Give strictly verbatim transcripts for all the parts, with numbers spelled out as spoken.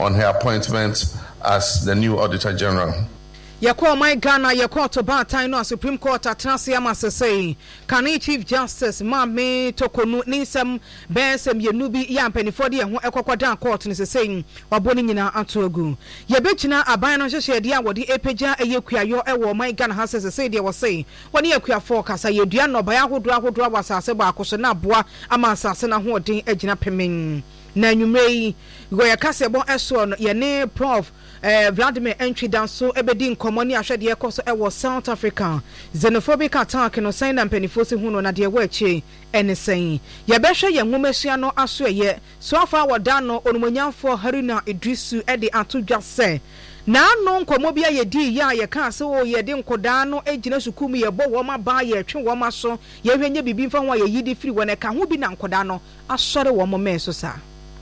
on her appointment as the new Auditor General. Yako my Ghana yako to Bata no Supreme Court atrasi amase say Kani Chief Justice Mame Tokonu Nisem Bensem Yenubi Yampenifo de ho ekwakwada court ne say waboni nyina atogu ye bechina aban no hye dia wode epeja eyekuayo ewo my Ghana ha say de wo say woni ekuafo kasa yedua no baya hodo ahodo wasase ba akoso na boa ama asase na ho odin agina pemen na nwumrei go yakase bon eso no ye ne prof Uh, Vladimir entry down so ebedi nkomoni ahwede ekoso ewo South Africa xenophobic attack no sign na penifosi hu no na de wachi enesen ye behwe ye nwomahia no aso ye so afa wodan no onumonyamfo Haruna Idrisu e de atodwa se na no nkomo bia ye di ya ye ka se o ye de nkoda no egina sukum ye bo wo ma ba ye twe wo ma so ye hwenye bibi mfa ho ye yidi firi wo na ka ho bi na nkoda no asore wo mo me so sa.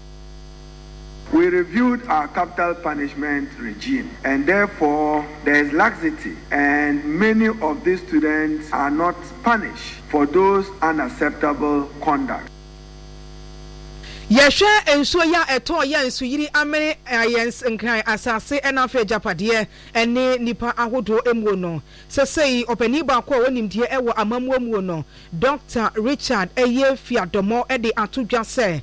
We reviewed our capital punishment regime, and therefore there is laxity, and many of these students are not punished for those unacceptable conduct. Yesha enso ya eto ya enso yiri amene ayens nkran asase enafe japade ene nipa ahodo emuo no sesei opani ba ko wonimdie ewo amamuo muo no Doctor Richard Eye Fiadomo e de atodwa se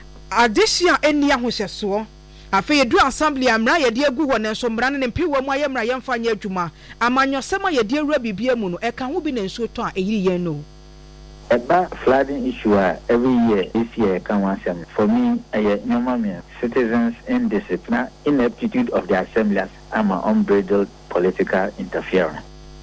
adisia eni ahohyeso afi edu assembly amra ye de agu ho ne so mra ne mpiwo mu ayemra yemfa nya adwuma amanyosema ye de awura bibia mu no e ka ho bi na nso to a eyiri yen no eba flooding issue every year this year can one sem for me a normal citizens indiscipline ineptitude of the assemblies and unbridled political interference.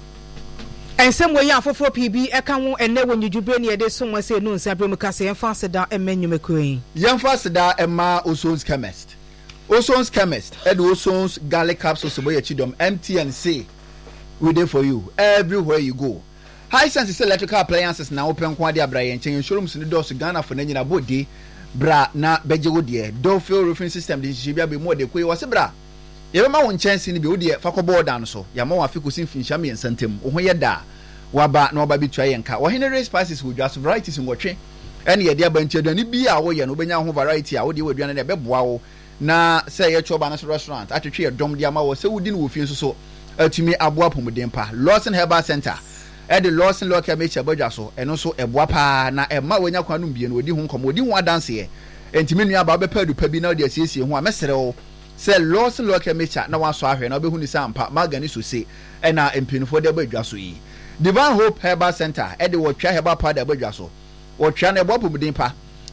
And some way afofo P B e kan wo ene wo nyudwube ne de so wase no nsa brem kase en faseda emenyu mekoi yen faseda ema Osons chemist Osons chemist e de Osons garlic capsules so boy chidom M T N C we there for you everywhere you go. High sense electrical appliances na open kwa de abraye nchen showrooms ni dos Ghana for na nyina body bra na beje wo de Dolphin roofing system de jibia be mo de koi wase bra ye be ma won chance ni be wo de fa ko board an so ya ma wa fi kosin finham ye nsantem wo ho ye da waba na waba bitua ye nka wo hene race spices wo just varieties ngotwe ene ye de abanti aduane bi a wo ye no benya ho variety a wo de waduane na be boa wo na say ye choba na restaurant atwetwe ye dom de ama wo se wudi no wo fi so atumi aboa pomuden pa Lawson Herbal Center e de Lawson local mecha bodwa so eno so eboa pa na e ma wonya kwanu bie no odi ho nkomo odi ho adanse ye entimi nua ba be padu pa bi na de asiesie ho a mesere wo se Lawson local mecha na waso ahwe na obehu ni sampa magani so se e na empinfo de badwa so yi Divine Hope Herbal Center e de wotwa herbal powder badwa so wotwa na eboa pomuden pa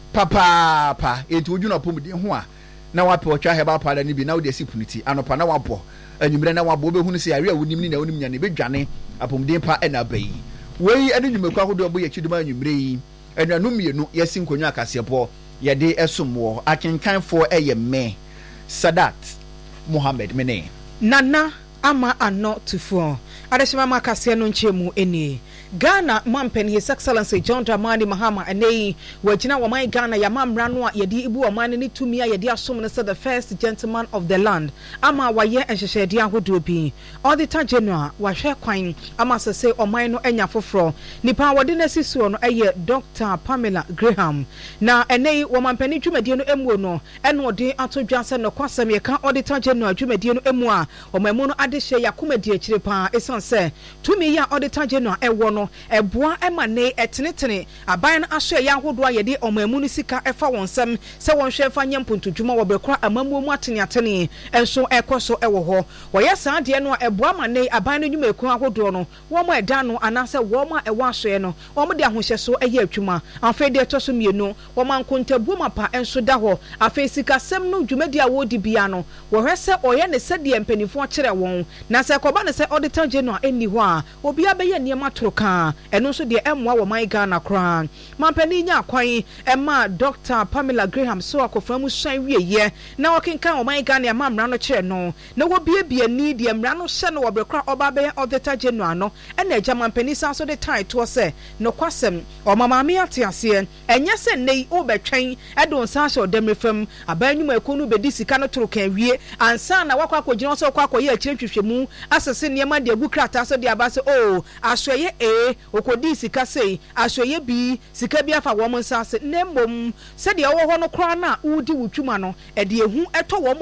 papa pa enti odwu na pomuden ho a na wape wotwa herbal powder ni bi na wo de sipuniti anopa na wabo anyumre na wabo obehu ni se yare a wonim ni na wonim nya ne bedwane apomden pa ena bayi wei ene nwumekwa hodo obo ye chiduma anyumre yi enanu mienu yesi nkonwa akasepo ye de esomwo akenkanfo eye me Sadat Mohammed mene Nana ama ano tufo adeshima makase no nchemu eni Ghana Mampen His Excellency John Dramani Mahama anei wajina wa mai Ghana ya mamra no a yedi ibu amane ni tumia yedi asom ne said the first gentleman of the land ama waye enhyehyede ahodo bi Auditor General wa hwe kwan ama sese oman no enya foforo nipa wode na sisuo no eye Doctor Pamela Graham na enei wo mampani dwumadie no emuo no ene ode atodwa se no kwasem ye ka Auditor General dwumadie no emu a omamu no adehye yakomadi akire pa esanse tumi ya Auditor General ewo no eboa emane etenetene aban aso ya ahodo ayede omamu no sika efa wonsem se wonhwe fa nyempontodwuma wo bekra amamu mu atene atene enso ekoso ewo ho wo yesa de no eboa mane aban no nwumeku ahodo no wo mo eda no anase wo mo ewo aso no wo mo de ahohyeso eye atwuma afa de etoso mienu wo man kontabu mapa enso da ho afa sika sem no dwumadi a wo di bia no wo hwese oye ne sede empanifo kire won na se koba ne se Auditor General eni ho a obi abeye niema toroka eno so de emwa wo man Ghana kran mampani nya kwan ema Doctor Pamela Graham so akoframu shan wieye na okenkan wo man Ghana ma mra no kire no na wo biebie ni de mra no hye no wo brekra oba be Auditor General no ena agya mampani san so de title se no kwasem o mama me ate ase enye se nei obetwen edon san hye odemrefam abanyu ekonu bedi sika no toro kan wie ansa na wakwa akogina so kwa akoye akire twehwemu asese niema de agu krata so de abase o asoye e okodi sika sei asoye bi sika bi afa wo mo nsase nemmom se de wo ho no kra na udi wutwuma no e de ehu eto wo